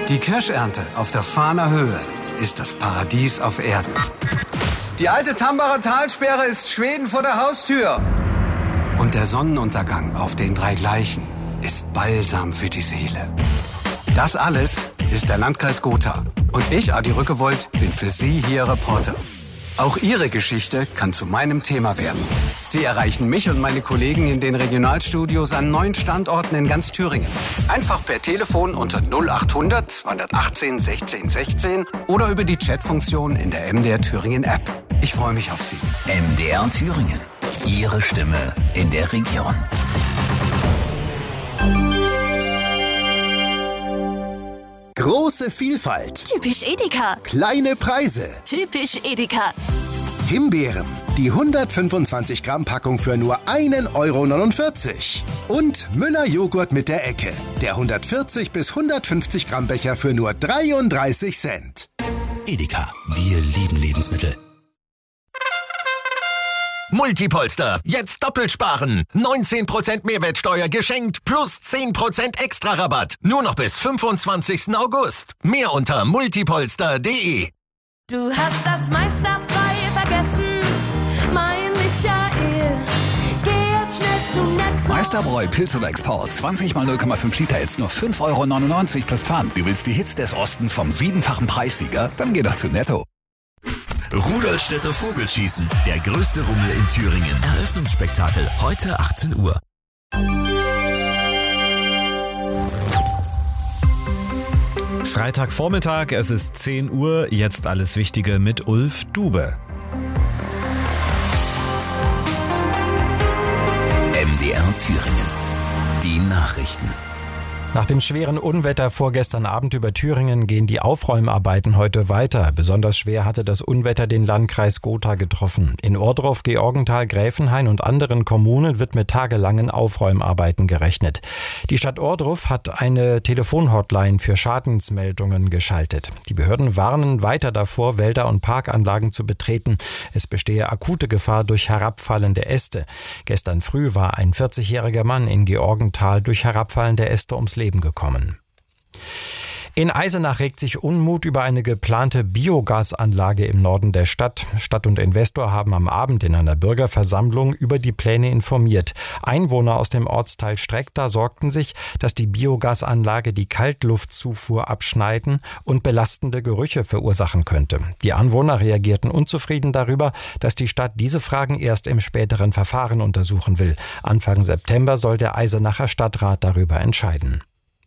Die Kirschernte auf der Fahner Höhe ist das Paradies auf Erden. Die alte Tambacher Talsperre ist Schweden vor der Haustür. Und der Sonnenuntergang auf den 3 Gleichen ist Balsam für die Seele. Das alles ist der Landkreis Gotha. Und ich, Adi Rückewold, bin für Sie hier Reporter. Auch Ihre Geschichte kann zu meinem Thema werden. Sie erreichen mich und meine Kollegen in den Regionalstudios an 9 Standorten in ganz Thüringen. Einfach per Telefon unter 0800 218 16 16 oder über die Chatfunktion in der MDR Thüringen App. Ich freue mich auf Sie. MDR Thüringen. Ihre Stimme in der Region. Große Vielfalt. Typisch Edeka. Kleine Preise. Typisch Edeka. Himbeeren. Die 125 Gramm Packung für nur 1,49 €. Und Müller Joghurt mit der Ecke. Der 140 bis 150 Gramm Becher für nur 33 Cent. Edeka. Wir lieben Lebensmittel. Multipolster, jetzt doppelt sparen. 19% Mehrwertsteuer geschenkt plus 10% extra Rabatt. Nur noch bis 25. August. Mehr unter multipolster.de. Du hast das meiste dabei vergessen, mein Michael. Geh jetzt schnell zu Netto. Meisterbräu Pilz oder Export. 20 mal 0,5 Liter, jetzt nur 5,99 € plus Pfand. Du willst die Hits des Ostens vom 7-fachen Preissieger? Dann geh doch zu Netto. Rudolstädter Vogelschießen, der größte Rummel in Thüringen. Eröffnungsspektakel heute 18 Uhr. Freitagvormittag, es ist 10 Uhr, jetzt alles Wichtige mit Ulf Dube. MDR Thüringen. Die Nachrichten. Nach dem schweren Unwetter vorgestern Abend über Thüringen gehen die Aufräumarbeiten heute weiter. Besonders schwer hatte das Unwetter den Landkreis Gotha getroffen. In Ohrdruf, Georgenthal, Gräfenhain und anderen Kommunen wird mit tagelangen Aufräumarbeiten gerechnet. Die Stadt Ohrdruf hat eine Telefonhotline für Schadensmeldungen geschaltet. Die Behörden warnen weiter davor, Wälder und Parkanlagen zu betreten. Es bestehe akute Gefahr durch herabfallende Äste. Gestern früh war ein 40-jähriger Mann in Georgenthal durch herabfallende Äste ums Leben gekommen. In Eisenach regt sich Unmut über eine geplante Biogasanlage im Norden der Stadt. Stadt und Investor haben am Abend in einer Bürgerversammlung über die Pläne informiert. Einwohner aus dem Ortsteil Streckda sorgten sich, dass die Biogasanlage die Kaltluftzufuhr abschneiden und belastende Gerüche verursachen könnte. Die Anwohner reagierten unzufrieden darüber, dass die Stadt diese Fragen erst im späteren Verfahren untersuchen will. Anfang September soll der Eisenacher Stadtrat darüber entscheiden.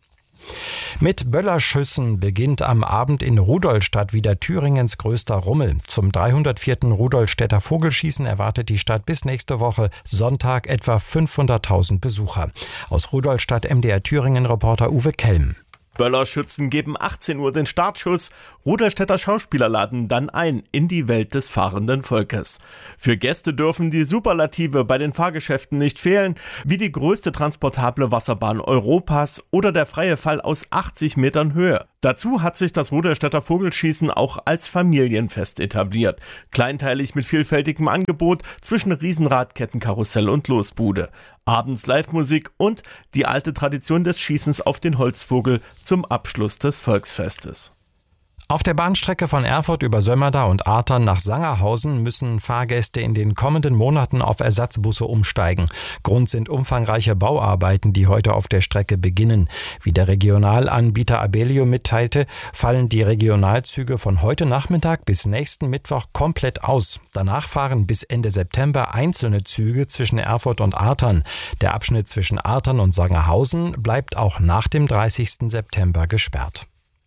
Mit Böllerschüssen beginnt am Abend in Rudolstadt wieder Thüringens größter Rummel. Zum 304. Rudolstädter Vogelschießen erwartet die Stadt bis nächste Woche Sonntag etwa 500.000 Besucher. Aus Rudolstadt MDR Thüringen-Reporter Uwe Kelm. Böllerschützen geben 18 Uhr den Startschuss. Rudolstädter Schauspieler laden dann ein in die Welt des fahrenden Volkes. Für Gäste dürfen die Superlative bei den Fahrgeschäften nicht fehlen, wie die größte transportable Wasserbahn Europas oder der freie Fall aus 80 Metern Höhe. Dazu hat sich das Rudolstädter Vogelschießen auch als Familienfest etabliert. Kleinteilig mit vielfältigem Angebot zwischen Riesenradketten, Karussell und Losbude. Abends Live-Musik und die alte Tradition des Schießens auf den Holzvogel zum Abschluss des Volksfestes. Auf der Bahnstrecke von Erfurt über Sömmerda und Artern nach Sangerhausen müssen Fahrgäste in den kommenden Monaten auf Ersatzbusse umsteigen. Grund sind umfangreiche Bauarbeiten, die heute auf der Strecke beginnen. Wie der Regionalanbieter Abellio mitteilte, fallen die Regionalzüge von heute Nachmittag bis nächsten Mittwoch komplett aus. Danach fahren bis Ende September einzelne Züge zwischen Erfurt und Artern. Der Abschnitt zwischen Artern und Sangerhausen bleibt auch nach dem 30. September gesperrt.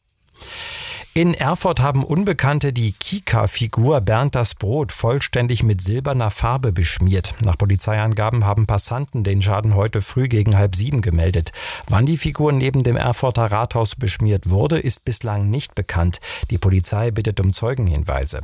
In Erfurt haben Unbekannte die Kika-Figur Bernd das Brot vollständig mit silberner Farbe beschmiert. Nach Polizeiangaben haben Passanten den Schaden heute früh gegen 6:30 gemeldet. Wann die Figur neben dem Erfurter Rathaus beschmiert wurde, ist bislang nicht bekannt. Die Polizei bittet um Zeugenhinweise.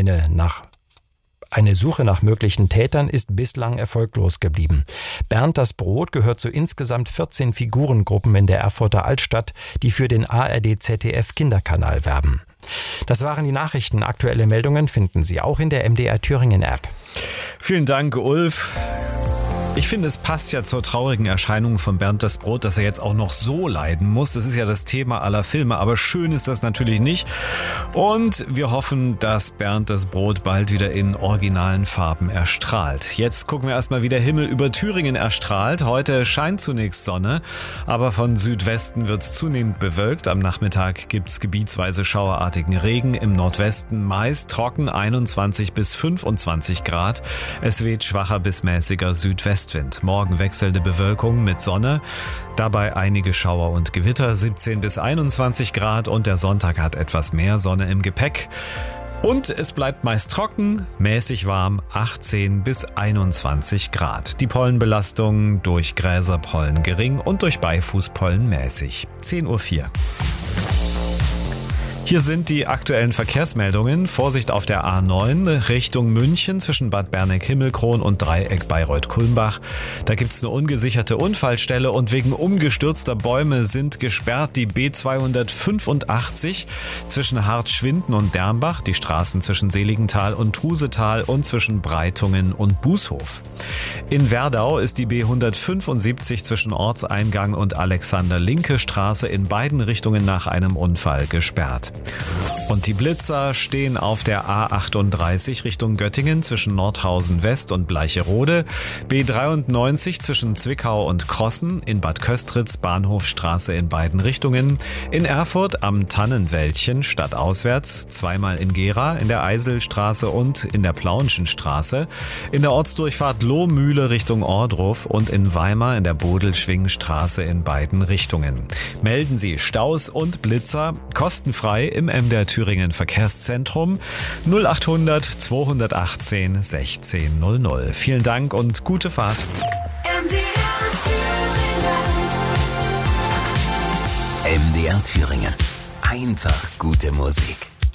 Eine Suche nach möglichen Tätern ist bislang erfolglos geblieben. Bernd das Brot gehört zu insgesamt 14 Figurengruppen in der Erfurter Altstadt, die für den ARD-ZDF-Kinderkanal werben. Das waren die Nachrichten. Aktuelle Meldungen finden Sie auch in der MDR Thüringen App. Vielen Dank, Ulf. Ich finde, es passt ja zur traurigen Erscheinung von Bernd das Brot, dass er jetzt auch noch so leiden muss. Das ist ja das Thema aller Filme, aber schön ist das natürlich nicht. Und wir hoffen, dass Bernd das Brot bald wieder in originalen Farben erstrahlt. Jetzt gucken wir erstmal, wie der Himmel über Thüringen erstrahlt. Heute scheint zunächst Sonne, aber von Südwesten wird es zunehmend bewölkt. Am Nachmittag gibt es gebietsweise schauerartigen Regen. Im Nordwesten meist trocken, 21 bis 25 Grad. Es weht schwacher bis mäßiger Südwestwind. Morgen wechselnde Bewölkung mit Sonne, dabei einige Schauer und Gewitter, 17 bis 21 Grad und der Sonntag hat etwas mehr Sonne im Gepäck. Und es bleibt meist trocken, mäßig warm, 18 bis 21 Grad. Die Pollenbelastung durch Gräserpollen gering und durch Beifußpollen mäßig. 10:04 Uhr. Hier sind die aktuellen Verkehrsmeldungen. Vorsicht auf der A9 Richtung München zwischen Bad Berneck-Himmelkron und Dreieck Bayreuth-Kulmbach. Da gibt's eine ungesicherte Unfallstelle und wegen umgestürzter Bäume sind gesperrt die B285 zwischen Hartschwinden und Dermbach, die Straßen zwischen Seligenthal und Trusetal und zwischen Breitungen und Bußhof. In Werdau ist die B175 zwischen Ortseingang und Alexander-Linke-Straße in beiden Richtungen nach einem Unfall gesperrt. Und die Blitzer stehen auf der A38 Richtung Göttingen zwischen Nordhausen West und Bleicherode, B93 zwischen Zwickau und Krossen, in Bad Köstritz Bahnhofstraße in beiden Richtungen, in Erfurt am Tannenwäldchen stadtauswärts, zweimal in Gera, in der Eiselstraße und in der Plauenschenstraße, in der Ortsdurchfahrt Lohmühle Richtung Ohrdruf und in Weimar in der Bodelschwingstraße in beiden Richtungen. Melden Sie Staus und Blitzer kostenfrei im MDR Thüringen Verkehrszentrum 0800 218 1600. Vielen Dank und gute Fahrt. MDR Thüringen. Einfach gute Musik.